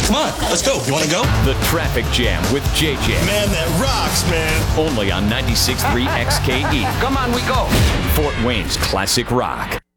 Come on, let's go. You want to go? The Traffic Jam with JJ. Man, that rocks, man. Only on 96.3 XKE. Come on, we go. Fort Wayne's classic rock.